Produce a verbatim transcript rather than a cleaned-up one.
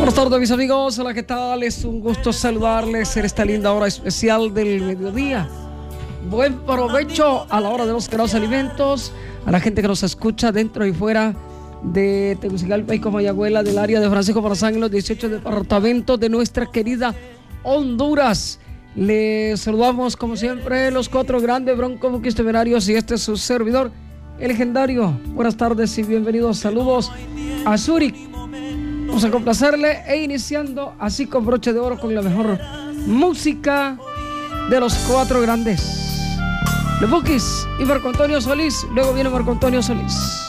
Buenas tardes, mis amigos. Hola, ¿qué tal? Es un gusto saludarles en esta linda hora especial del mediodía. Buen provecho a la hora de los sagrados alimentos, a la gente que nos escucha dentro y fuera de Tegucigalpa y Comayagüela, del área de Francisco Morazán, en los dieciocho departamentos de nuestra querida Honduras. Les saludamos como siempre los cuatro grandes Bronco Buquis Temerarios y este es su servidor, el legendario. Buenas tardes y bienvenidos. Saludos a Zurich. Vamos a complacerle e iniciando así con broche de oro con la mejor música de los cuatro grandes. Los Buquis y Marco Antonio Solís. Luego viene Marco Antonio Solís.